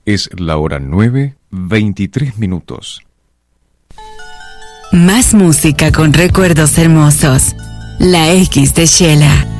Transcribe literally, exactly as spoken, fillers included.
Es la hora nueve, veintitrés minutos. Más música con recuerdos hermosos. La X de Shela.